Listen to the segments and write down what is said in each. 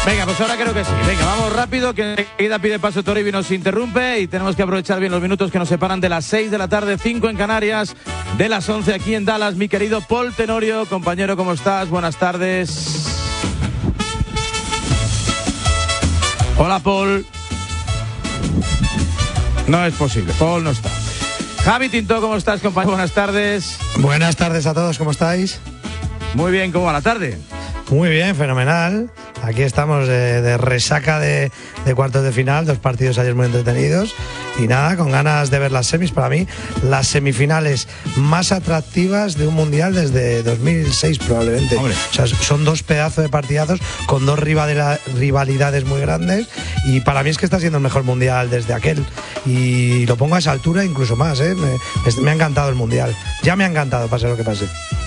Venga, pues ahora creo que sí. Venga, vamos rápido, que enseguida pide paso Toribio y nos interrumpe y tenemos que aprovechar bien los minutos que nos separan de las 6 de la tarde, 5 en Canarias, de las 11 aquí en Dallas. Mi querido Pol Tenorio, compañero, ¿cómo estás? Buenas tardes. Hola, Pol. No es posible, Pol no está. Javi Tinto, ¿cómo estás, compañero? Buenas tardes. Buenas tardes a todos, ¿cómo estáis? Muy bien, ¿cómo va la tarde? Muy bien, fenomenal. Aquí estamos de resaca de cuartos de final, 2 partidos ayer muy entretenidos y nada, con ganas de ver las semis. Para mí, las semifinales más atractivas de un mundial desde 2006 probablemente. Hombre. O sea, son 2 pedazos de partidazos con 2 rivalidades muy grandes y para mí es que está siendo el mejor mundial desde aquel y lo pongo a esa altura incluso más, ¿eh? Me ha encantado el mundial, ya me ha encantado, pase lo que pase.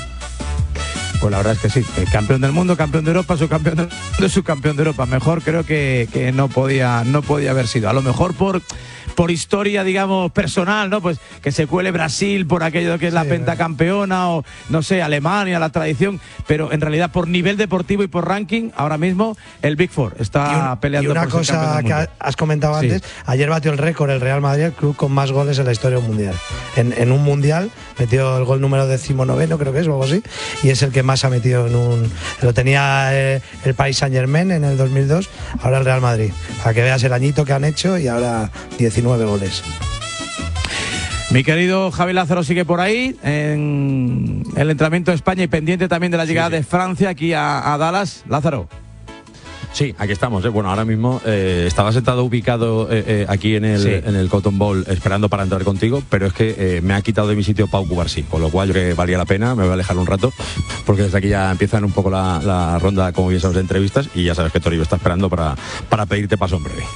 Pues la verdad es que sí, campeón del mundo, campeón de Europa, subcampeón del mundo, subcampeón de Europa. Mejor creo que no podía haber sido. A lo mejor por historia, digamos, personal, ¿no? Pues que se cuele Brasil por aquello que es la pentacampeona o, no sé, Alemania, la tradición. Pero en realidad por nivel deportivo y por ranking, ahora mismo el Big Four está peleando por ser campeón del mundo. Y una cosa que has comentado antes, ayer batió el récord el Real Madrid, el club con más goles en la historia de un mundial. En un mundial metió el gol número 19, creo que es, o algo así, y es el que más ha metido en un... Lo tenía el Paris Saint-Germain en el 2002, ahora el Real Madrid. Para que veas el añito que han hecho y ahora 19 goles. Mi querido Javi Lázaro sigue por ahí en el entrenamiento de España y pendiente también de la llegada de Francia aquí a Dallas. Lázaro. Sí, aquí estamos. Bueno, ahora mismo estaba sentado ubicado aquí en el Cotton Bowl esperando para entrar contigo, pero es que me ha quitado de mi sitio Pau Cubarsí, con lo cual yo creo que valía la pena, me voy a alejar un rato, porque desde aquí ya empiezan un poco la ronda, como bien sabes, de entrevistas, y ya sabes que Toribio está esperando para pedirte paso en breve.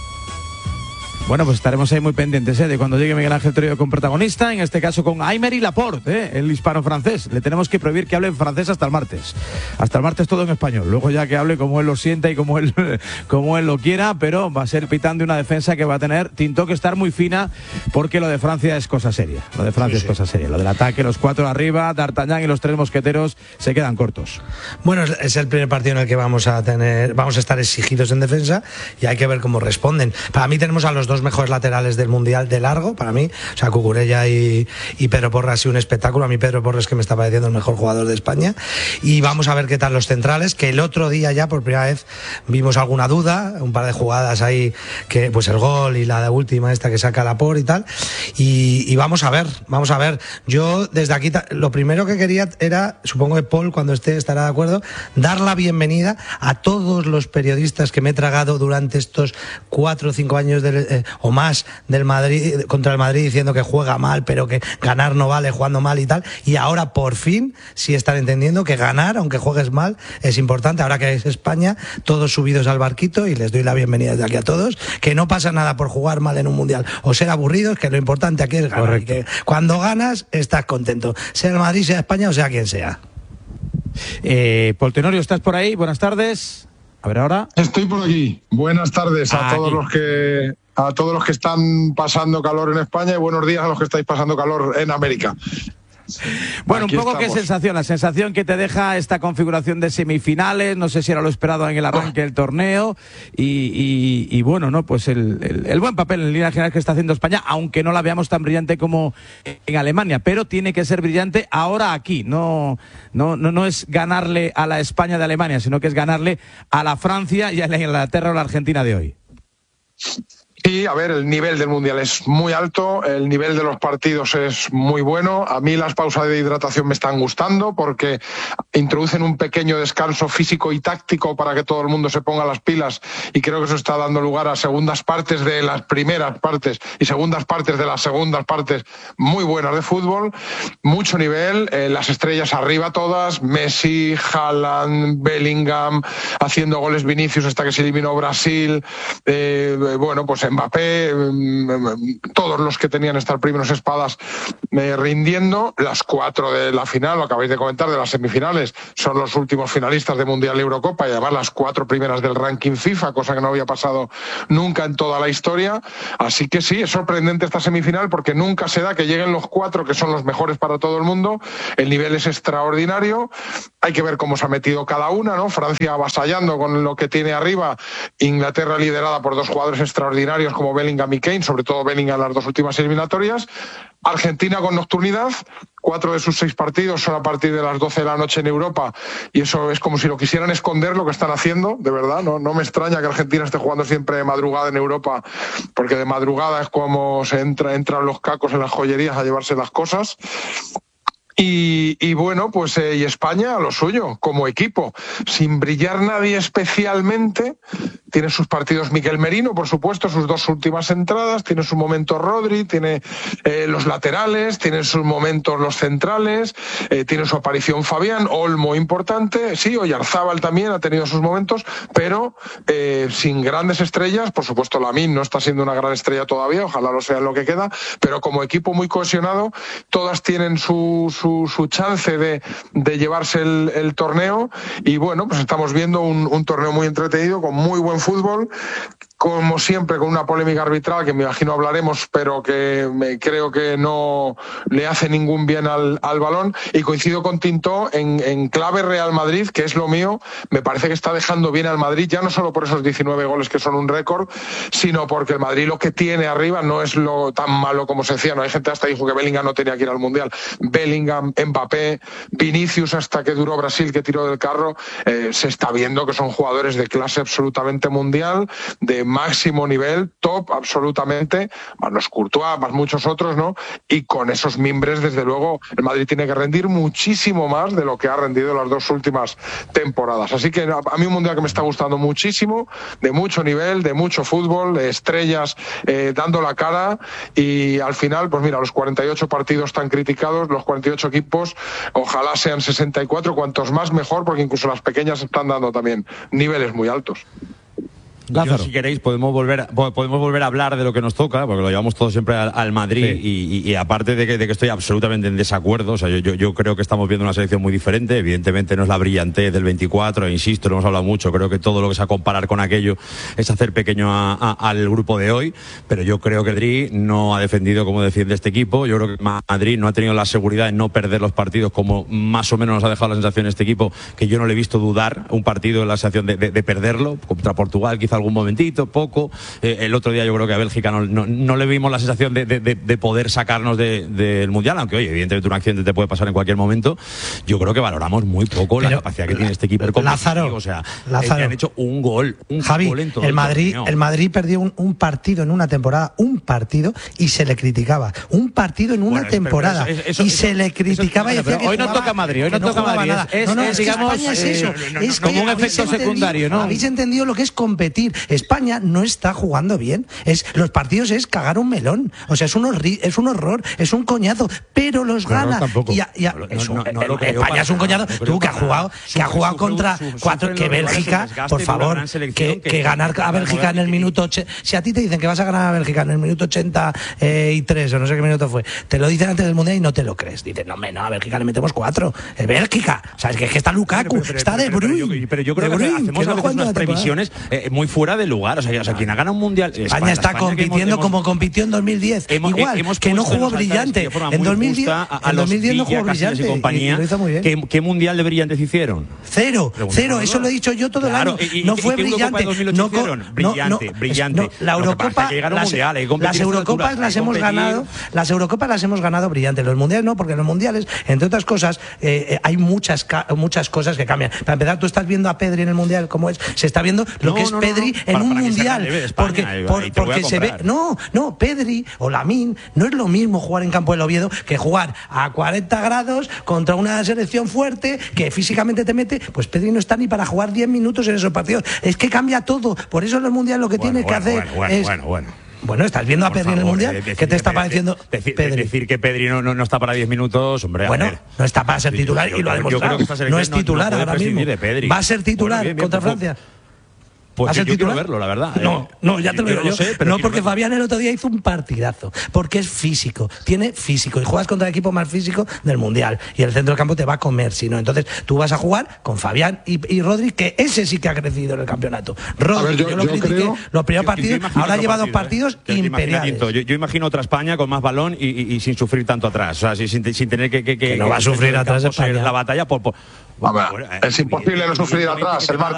Bueno, pues estaremos ahí muy pendientes de cuando llegue Miguel Ángel Toribio con protagonista, en este caso con Aymeric Laporte, el hispano-francés. Le tenemos que prohibir que hable en francés hasta el martes. Hasta el martes todo en español. Luego ya que hable como él lo sienta y como él lo quiera, pero va a ser pitando una defensa que va a tener Tinto que estar muy fina, porque lo de Francia es cosa seria. Lo de Francia es cosa seria. Lo del ataque, los 4 arriba, D'Artagnan y los 3 mosqueteros se quedan cortos. Bueno, es el primer partido en el que vamos a estar exigidos en defensa y hay que ver cómo responden. Para mí tenemos a los 2 mejores laterales del mundial de largo, para mí, o sea, Cucurella y Pedro Porro ha sido un espectáculo. A mí Pedro Porro es que me está pareciendo el mejor jugador de España, y vamos a ver qué tal los centrales, que el otro día ya por primera vez vimos alguna duda, un par de jugadas ahí, que pues el gol y la última esta que saca Laporte y tal, y vamos a ver. Yo desde aquí lo primero que quería era, supongo que Paul cuando estará de acuerdo, dar la bienvenida a todos los periodistas que me he tragado durante estos 4 o 5 años o más del Madrid, contra el Madrid, diciendo que juega mal, pero que ganar no vale, jugando mal y tal, y ahora por fin sí están entendiendo que ganar, aunque juegues mal, es importante. Ahora que es España, todos subidos al barquito, y les doy la bienvenida desde aquí a todos, que no pasa nada por jugar mal en un mundial o ser aburridos, que lo importante aquí es ganar. Correcto. Y que cuando ganas estás contento, sea el Madrid, sea España o sea quien sea. Pol Tenorio, ¿estás por ahí? Buenas tardes. A ver ahora. Estoy por aquí. Buenas tardes a todos los que están pasando calor en España, y buenos días a los que estáis pasando calor en América. Bueno, Aquí un poco estamos. qué sensación, la sensación que te deja esta configuración de semifinales, no sé si era lo esperado en el arranque del torneo, y bueno, no, pues el buen papel en línea general que está haciendo España, aunque no la veamos tan brillante como en Alemania, pero tiene que ser brillante ahora aquí, no es ganarle a la España de Alemania, sino que es ganarle a la Francia y a la Inglaterra o la Argentina de hoy. Y a ver, el nivel del Mundial es muy alto, el nivel de los partidos es muy bueno. A mí las pausas de hidratación me están gustando porque introducen un pequeño descanso físico y táctico para que todo el mundo se ponga las pilas, y creo que eso está dando lugar a segundas partes de las primeras partes y segundas partes de las segundas partes muy buenas de fútbol. Mucho nivel, las estrellas arriba todas, Messi, Haaland, Bellingham, haciendo goles Vinicius hasta que se eliminó Brasil. Bueno, pues Mbappé, todos los que tenían estas primeras espadas rindiendo. Las 4 de la final, lo acabáis de comentar, de las semifinales, son los últimos finalistas de Mundial y Eurocopa, y además las 4 primeras del ranking FIFA, cosa que no había pasado nunca en toda la historia. Así que sí, es sorprendente esta semifinal porque nunca se da que lleguen los 4 que son los mejores para todo el mundo. El nivel es extraordinario. Hay que ver cómo se ha metido cada una, ¿no? Francia avasallando con lo que tiene arriba, Inglaterra liderada por 2 jugadores extraordinarios como Bellingham y Kane, sobre todo Bellingham en las 2 últimas eliminatorias. Argentina con nocturnidad, 4 de sus 6 partidos son a partir de las 12 de la noche en Europa, y eso es como si lo quisieran esconder lo que están haciendo, de verdad. No me extraña que Argentina esté jugando siempre de madrugada en Europa, porque de madrugada es como se entran los cacos en las joyerías a llevarse las cosas. Y bueno, pues y España a lo suyo, como equipo, sin brillar nadie especialmente. Tiene sus partidos Mikel Merino, por supuesto, sus 2 últimas entradas, tiene su momento Rodri, tiene los laterales, tiene sus momentos los centrales, tiene su aparición Fabián, Olmo importante, sí, Oyarzábal también ha tenido sus momentos, pero sin grandes estrellas. Por supuesto, Lamine no está siendo una gran estrella todavía, ojalá lo sea en lo que queda, pero como equipo muy cohesionado, todas tienen su chance de llevarse el torneo, y bueno, pues estamos viendo un torneo muy entretenido, con muy buen fútbol, como siempre con una polémica arbitral que me imagino hablaremos, pero que creo que no le hace ningún bien al balón. Y coincido con Tintó en clave Real Madrid, que es lo mío. Me parece que está dejando bien al Madrid, ya no solo por esos 19 goles que son un récord, sino porque el Madrid lo que tiene arriba no es lo tan malo como se decía. No hay gente hasta dijo que Bellingham no tenía que ir al Mundial. Bellingham, Mbappé, Vinicius, hasta que duró Brasil, que tiró del carro, se está viendo que son jugadores de clase absolutamente mundial, de máximo nivel, top absolutamente, más los Courtois, más muchos otros, ¿no? Y con esos mimbres, desde luego, el Madrid tiene que rendir muchísimo más de lo que ha rendido las 2 últimas temporadas. Así que a mí un mundial que me está gustando muchísimo, de mucho nivel, de mucho fútbol, de estrellas dando la cara, y al final, pues mira, los 48 partidos tan criticados, los 48 equipos, ojalá sean 64, cuantos más mejor, porque incluso las pequeñas están dando también niveles muy altos. Yo, si queréis, podemos volver a hablar de lo que nos toca, porque lo llevamos todo siempre al Madrid, sí. y aparte de que estoy absolutamente en desacuerdo. O sea, yo creo que estamos viendo una selección muy diferente. Evidentemente no es la brillantez del 24, insisto, lo hemos hablado mucho. Creo que todo lo que sea comparar con aquello es hacer pequeño al grupo de hoy, pero yo creo que Madrid no ha defendido como defiende este equipo. Yo creo que Madrid no ha tenido la seguridad de no perder los partidos, como más o menos nos ha dejado la sensación este equipo, que yo no le he visto dudar un partido en la sensación de perderlo. Contra Portugal quizá algún momentito, poco. El otro día yo creo que a Bélgica no le vimos la sensación de poder sacarnos del Mundial, aunque oye, evidentemente un accidente te puede pasar en cualquier momento. Yo creo que valoramos muy poco la capacidad que tiene este equipo. Lázaro, o sea, Lázaro, han hecho un gol en todo el Madrid perdió un partido en una temporada, un partido, y se le criticaba. Un partido en una temporada, y se le criticaba, y decía que hoy no toca Madrid, hoy no toca Madrid. Es digamos, España es eso. Es como un efecto secundario, ¿no? Habéis entendido lo que es competir. España no está jugando bien. Los partidos es cagar un melón. O sea, es un horror, es un coñazo, pero los gana. España es un coñazo. Tú que has jugado contra 4, que Bélgica, por favor, que ganar a Bélgica en el minuto 80. Si a ti te dicen que vas a ganar a Bélgica en el minuto 83, o no sé qué minuto fue, te lo dicen antes del Mundial y no te lo crees. Dicen, no, a Bélgica le metemos 4. Es Bélgica. O sea, es que está Lukaku, está De Bruyne. Pero yo creo que hacemos a veces unas previsiones muy fuera de lugar. O sea, quien ha ganado un mundial. España está compitiendo como compitió en 2010. Igual, que no jugó brillante. En 2010 no jugó brillante. Y lo hizo muy bien. ¿Qué mundial de brillantes hicieron? Cero. Eso lo he dicho yo todo el año. No fue brillante. Brillante. La Eurocopa, las Eurocopas las hemos ganado. Las Eurocopas las hemos ganado brillante. Los mundiales no, porque en los mundiales, entre otras cosas, hay muchas cosas que cambian. Para empezar, tú estás viendo a Pedri en el mundial, como es. Se está viendo lo que es Pedri en un mundial. Porque se ve. No, Pedri o Lamine, no es lo mismo jugar en Campo del Oviedo que jugar a 40 grados contra una selección fuerte que físicamente te mete. Pues Pedri no está ni para jugar 10 minutos en esos partidos. Es que cambia todo. Por eso en los mundiales lo que tienes que hacer es. Bueno, estás viendo a Pedri en el Mundial. ¿Qué te está pareciendo Pedri? Decir que Pedri no está para 10 minutos, hombre. Bueno, no está para ser titular y lo ha demostrado. No es titular ahora mismo. Va a ser titular contra Francia. Pues ¿Vas yo a quiero verlo, la verdad. No, ya te lo digo yo. sé, pero no, porque Fabián el otro día hizo un partidazo. Porque es físico, tiene físico. Y juegas contra el equipo más físico del Mundial. Y el centro del campo te va a comer, si no. Entonces tú vas a jugar con Fabián y Rodri, que ese sí que ha crecido en el campeonato. Rodri, yo lo critiqué los primeros partidos, ahora lleva 2 partidos imperiales. Yo imagino otra España con más balón y sin sufrir tanto atrás. O sea, sin tener que no va a sufrir atrás España. La batalla por es imposible no sufrir atrás.